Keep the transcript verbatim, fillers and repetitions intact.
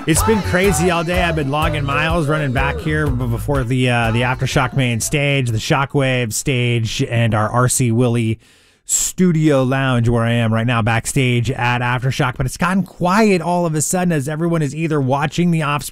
It's been crazy all day. I've been logging miles, running back here before the uh, the Aftershock main stage, the Shockwave stage, and our R C Willie studio lounge where I am right now backstage at Aftershock. But it's gotten quiet all of a sudden as everyone is either watching the Offspring